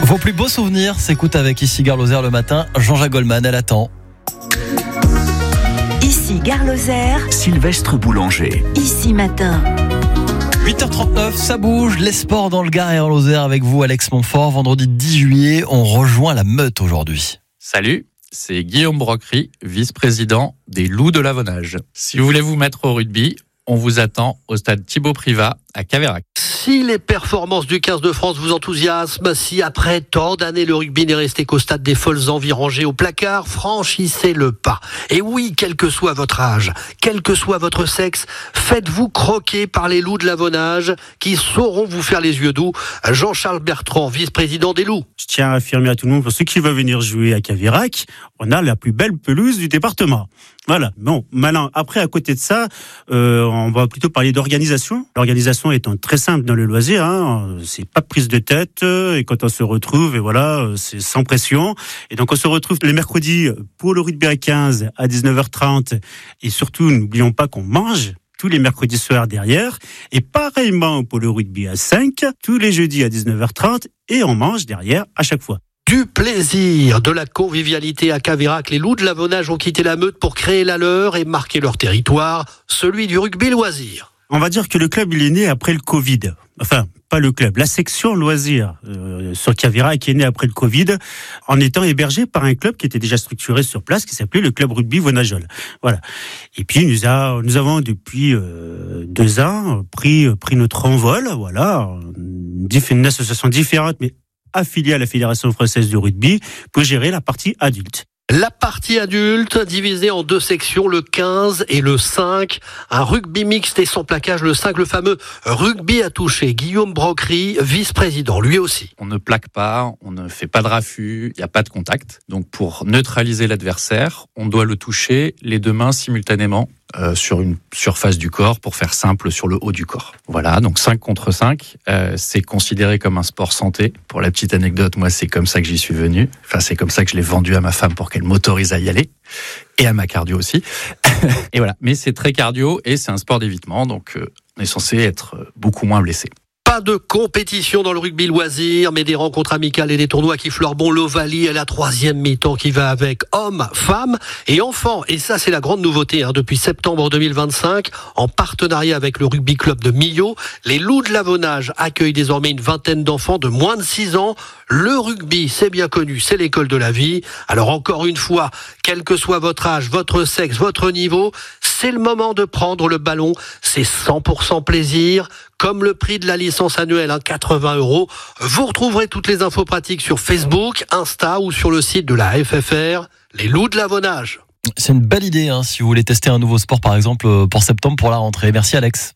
Vos plus beaux souvenirs s'écoutent avec Ici Gare Lozère le matin. Jean-Jacques Goldman, elle attend. Ici Gare Lozère, Sylvestre Boulanger. Ici Matin. 8h39, ça bouge, les sports dans le Gard et en Lozère avec vous Alex Montfort. Vendredi 10 juillet, on rejoint la Meute aujourd'hui. Salut, c'est Guillaume Brocry, vice-président des Loups de l'Avonnage. Si vous voulez vous mettre au rugby, on vous attend au stade Thibaut-Privat à Caveyrac. Si les performances du 15 de France vous enthousiasment, si après tant d'années le rugby n'est resté qu'au stade des folles envies rangées au placard, franchissez le pas. Et oui, quel que soit votre âge, quel que soit votre sexe, faites-vous croquer par les Loups de l'Avonnage qui sauront vous faire les yeux doux. Jean-Charles Bertrand, vice-président des Loups. Je tiens à affirmer à tout le monde, pour ceux qui veulent venir jouer à Caveyrac, on a la plus belle pelouse du département. Voilà. Bon, maintenant, après, à côté de ça, on va plutôt parler d'organisation. L'organisation étant très simple dans le loisir, c'est pas de prise de tête, et quand on se retrouve, et voilà, c'est sans pression. Et donc, on se retrouve les mercredis pour le rugby à 15 à 19h30, et surtout, n'oublions pas qu'on mange tous les mercredis soirs derrière, et pareillement pour le rugby à 5, tous les jeudis à 19h30, et on mange derrière à chaque fois. Du plaisir, de la convivialité à Caveyrac, les Loups de l'Avonnage ont quitté la Meute pour créer la leur et marquer leur territoire, celui du rugby loisir. On va dire que le club, il est né après le Covid. Enfin, pas le club, la section loisir sur Caveyrac est née après le Covid, en étant hébergé par un club qui était déjà structuré sur place, qui s'appelait le club rugby Vonajol. Voilà. Et puis nous avons depuis 2 ans pris notre envol. Voilà, une association différente, mais affiliée à la Fédération française de rugby pour gérer la partie adulte. La partie adulte, divisée en 2 sections, le 15 et le 5. Un rugby mixte et sans plaquage, le 5, le fameux rugby à toucher. Guillaume Brocry, vice-président, lui aussi. On ne plaque pas, on ne fait pas de raffut, il n'y a pas de contact. Donc pour neutraliser l'adversaire, on doit le toucher les 2 mains simultanément sur une surface du corps, pour faire simple, sur le haut du corps. Voilà, donc 5 contre 5, c'est considéré comme un sport santé. Pour la petite anecdote, moi c'est comme ça que j'y suis venu. Enfin, c'est comme ça que je l'ai vendu à ma femme pour qu'elle m'autorise à y aller. Et à ma cardio aussi. Et voilà, mais c'est très cardio et c'est un sport d'évitement, donc on est censé être beaucoup moins blessé. Pas de compétition dans le rugby loisir, mais des rencontres amicales et des tournois qui fleurent bon l'Ovalie et la 3e mi-temps qui va avec hommes, femmes et enfants. Et ça, c'est la grande nouveauté depuis septembre 2025. En partenariat avec le rugby club de Millau, les Loups de l'Avonnage accueillent désormais une vingtaine d'enfants de moins de 6 ans. Le rugby, c'est bien connu, c'est l'école de la vie. Alors encore une fois, quel que soit votre âge, votre sexe, votre niveau, c'est le moment de prendre le ballon. C'est 100% plaisir. Comme le prix de la licence annuelle, 80 €. Vous retrouverez toutes les infos pratiques sur Facebook, Insta ou sur le site de la FFR, les Loups de l'Avonnage. C'est une belle idée si vous voulez tester un nouveau sport par exemple pour septembre pour la rentrée. Merci Alex.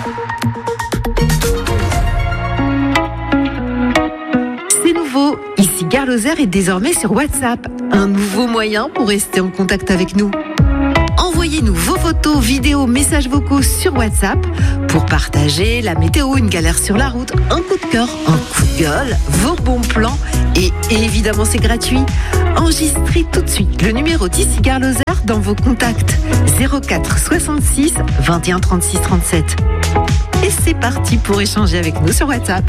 C'est nouveau, Ici Gare Lozère est désormais sur WhatsApp. Un nouveau moyen pour rester en contact avec nous. Envoyez-nous vos photos, vidéos, messages vocaux sur WhatsApp pour partager la météo, une galère sur la route, un coup de cœur, un coup de gueule, vos bons plans. Et évidemment, c'est gratuit. Enregistrez tout de suite le numéro d'Ici Gare Lozère dans vos contacts 04 66 21 36 37. Et c'est parti pour échanger avec nous sur WhatsApp.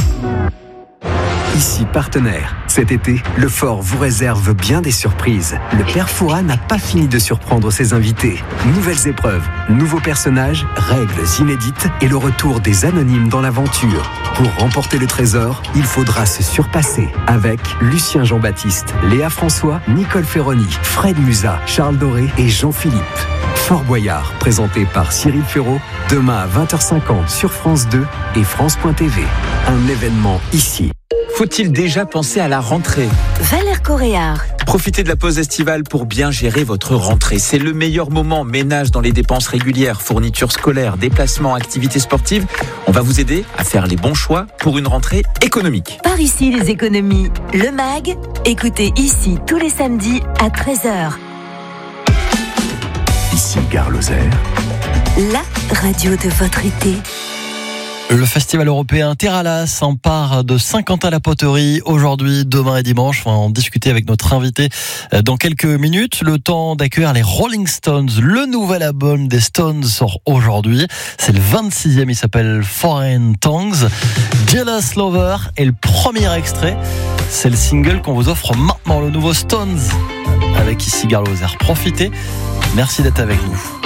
Ici partenaire. Cet été, le Fort vous réserve bien des surprises. Le Père Fouras n'a pas fini de surprendre ses invités. Nouvelles épreuves, nouveaux personnages, règles inédites et le retour des anonymes dans l'aventure. Pour remporter le trésor, il faudra se surpasser avec Lucien Jean-Baptiste, Léa François, Nicole Ferroni, Fred Musa, Charles Doré et Jean-Philippe. Fort Boyard, présenté par Cyril Ferraud, demain à 20h50 sur France 2 et France.tv. Un événement ici. Faut-il déjà penser à la rentrée ? Valère Coréard. Profitez de la pause estivale pour bien gérer votre rentrée. C'est le meilleur moment. Ménage dans les dépenses régulières, fournitures scolaires, déplacements, activités sportives. On va vous aider à faire les bons choix pour une rentrée économique. Par ici, les économies. Le MAG. Écoutez ici tous les samedis à 13h. Ici Gare Lozère. La radio de votre été. Le festival européen Terralas s'empare de Saint-Quentin-la-Poterie aujourd'hui, demain et dimanche. On va en discuter avec notre invité dans quelques minutes. Le temps d'accueillir les Rolling Stones. Le nouvel album des Stones sort aujourd'hui. C'est le 26e, il s'appelle Foreign Tongues. Jealous Lover est le premier extrait. C'est le single qu'on vous offre maintenant, le nouveau Stones. Avec ici Gare Lozère. Profitez. Merci d'être avec nous.